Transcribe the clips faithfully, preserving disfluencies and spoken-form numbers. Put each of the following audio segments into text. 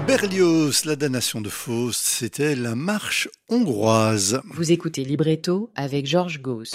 Berlioz, la damnation de Faust, c'était la marche hongroise. Vous écoutez Libretto avec Georges Gauss.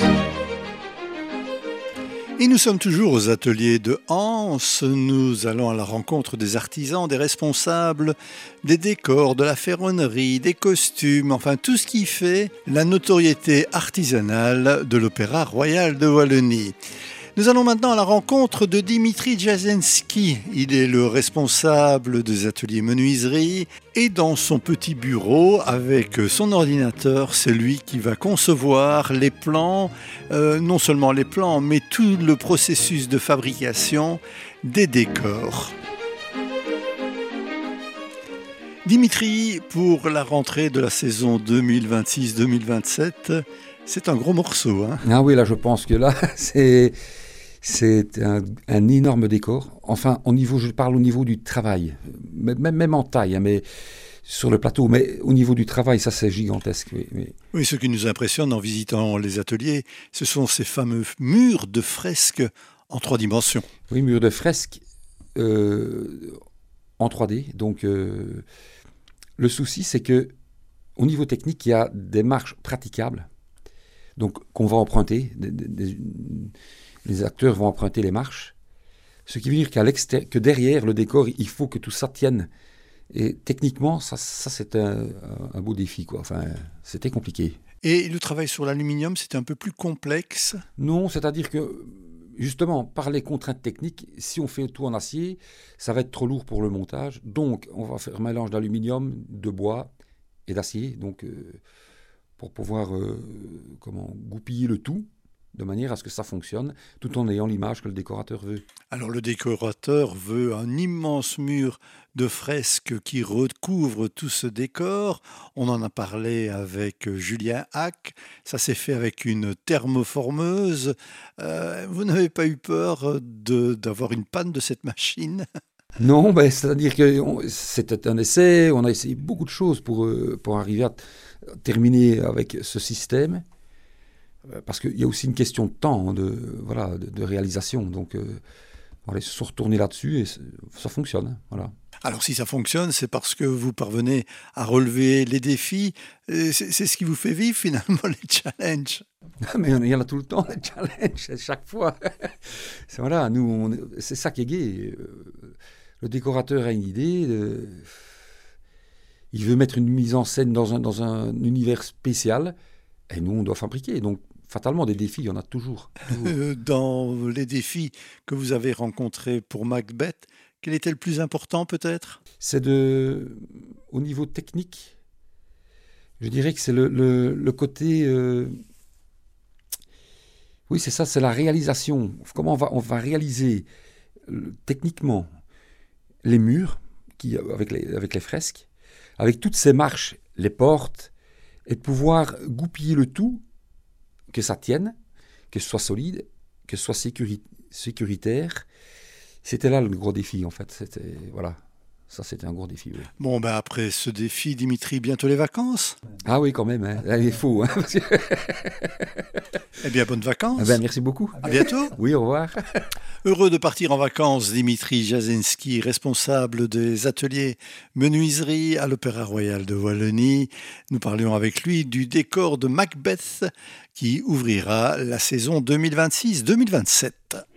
Et nous sommes toujours aux ateliers de Hans. Nous allons à la rencontre des artisans, des responsables, des décors, de la ferronnerie, des costumes, enfin tout ce qui fait la notoriété artisanale de l'Opéra Royal de Wallonie. Nous allons maintenant à la rencontre de Dimitri Jasenski. Il est le responsable des ateliers menuiserie et dans son petit bureau, avec son ordinateur, c'est lui qui va concevoir les plans, euh, non seulement les plans, mais tout le processus de fabrication des décors. Dimitri, pour la rentrée de la saison deux mille vingt-six deux mille vingt-sept, c'est un gros morceau. Hein. Ah oui, là je pense que là, c'est... C'est un, un énorme décor. Enfin, au niveau, je parle au niveau du travail, même, même en taille, hein, mais sur le plateau. Mais au niveau du travail, ça c'est gigantesque. Oui, oui. oui, ce qui nous impressionne en visitant les ateliers, ce sont ces fameux murs de fresques en trois dimensions. Oui, murs de fresques euh, en trois D. Donc, euh, le souci, c'est que au niveau technique, il y a des marches praticables, donc qu'on va emprunter. Des, des, des, Les acteurs vont emprunter les marches, ce qui veut dire qu'à l'extérieur, que derrière le décor, il faut que tout ça tienne. Et techniquement, ça, ça c'est un, un beau défi, quoi. Enfin, c'était compliqué. Et le travail sur l'aluminium, c'était un peu plus complexe ? Non, c'est-à-dire que, justement, par les contraintes techniques, si on fait tout en acier, ça va être trop lourd pour le montage. Donc, on va faire un mélange d'aluminium, de bois et d'acier, donc, euh, pour pouvoir euh, comment, goupiller le tout, de manière à ce que ça fonctionne, tout en ayant l'image que le décorateur veut. Alors le décorateur veut un immense mur de fresques qui recouvre tout ce décor. On en a parlé avec Julien Hack, ça s'est fait avec une thermoformeuse. Euh, vous n'avez pas eu peur de, d'avoir une panne de cette machine ? Non, ben, c'est-à-dire que on, c'était un essai, on a essayé beaucoup de choses pour, pour arriver à t- terminer avec ce système. Parce qu'il y a aussi une question de temps, de, voilà, de, de réalisation. Donc, euh, voilà, ils se sont retournés là-dessus et ça fonctionne. Voilà. Alors, si ça fonctionne, c'est parce que vous parvenez à relever les défis. C'est, c'est ce qui vous fait vivre, finalement, les challenges. Mais il y en a tout le temps, les challenges, à chaque fois. C'est, voilà, nous, on, c'est ça qui est gai. Le décorateur a une idée. De, il veut mettre une mise en scène dans un, dans un univers spécial. Et nous, on doit fabriquer. Donc, fatalement, des défis, il y en a toujours. toujours. Dans les défis que vous avez rencontrés pour Macbeth, quel était le plus important peut-être ? C'est de, au niveau technique, je dirais que c'est le, le, le côté... Euh, oui, c'est ça, c'est la réalisation. Comment on va, on va réaliser euh, techniquement les murs qui, avec, les, avec les fresques, avec toutes ces marches, les portes, et de pouvoir goupiller le tout, que ça tienne, que ce soit solide, que ce soit sécuri- sécuritaire. C'était là le gros défi, en fait. C'était, voilà, ça, c'était un gros défi. Oui. Bon, ben après ce défi, Dimitri, bientôt les vacances ? Ah oui, quand même, hein. Là, il faut. Hein, parce que... Eh bien, bonnes vacances. Eh bien, merci beaucoup. À bientôt. Oui, au revoir. Heureux de partir en vacances, Dimitri Jasenski, responsable des ateliers menuiserie à l'Opéra Royal de Wallonie. Nous parlions avec lui du décor de Macbeth qui ouvrira la saison deux mille vingt-six deux mille vingt-sept.